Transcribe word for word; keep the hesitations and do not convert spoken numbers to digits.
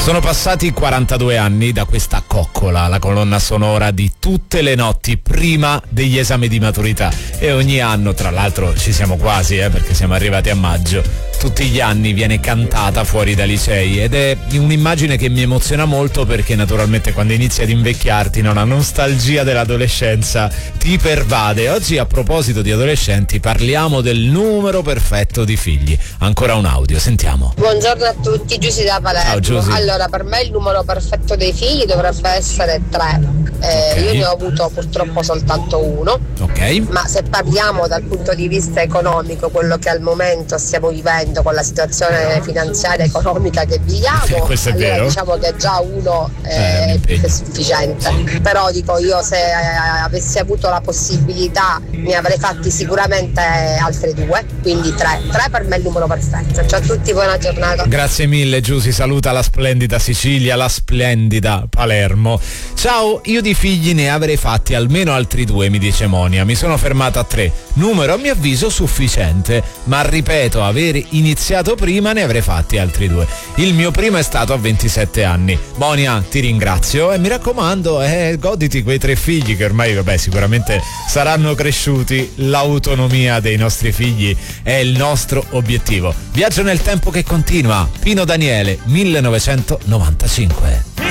Sono passati quarantadue anni da questa coccola, la colonna sonora di tutte le notti prima degli esami di maturità, e ogni anno, tra l'altro ci siamo quasi eh, perché siamo arrivati a maggio, tutti gli anni viene cantata fuori dai licei, ed è un'immagine che mi emoziona molto, perché naturalmente quando inizi ad invecchiarti, no, la nostalgia dell'adolescenza ti pervade. Oggi, a proposito di adolescenti, parliamo del numero perfetto di figli. Ancora un audio, sentiamo. Buongiorno a tutti, Giusy da Palermo. Ciao, Giusy. Allora, per me il numero perfetto dei figli dovrebbe essere tre. Eh, Okay. Io ne ho avuto purtroppo soltanto uno. Ok. Ma se parliamo dal punto di vista economico, quello che al momento stiamo vivendo con la situazione finanziaria e economica che viviamo, Questo è allora vero. diciamo che già uno Eh, è mi più impegno. che sufficiente. Però dico, io se eh, avessi avuto la possibilità ne avrei fatti sicuramente altri due, quindi tre. Tre per me è il numero perfetto. Ciao a tutti, buona giornata. Grazie mille, Giusy, saluta la splendida Sicilia, la splendida Palermo. Ciao, io di figli ne avrei fatti almeno altri due, mi dice Monia. Mi sono fermata a tre, numero a mio avviso sufficiente, ma ripeto, aver iniziato prima ne avrei fatti altri due. Il mio primo è stato a ventisette anni. Monia, ti ringrazio e mi raccomando, eh, goditi quei tre figli che ormai, vabbè, sicuramente saranno cresciuti. L'autonomia dei nostri figli è il nostro obiettivo. Viaggio nel tempo che continua. Pino Daniele, millenovecentonovantacinque.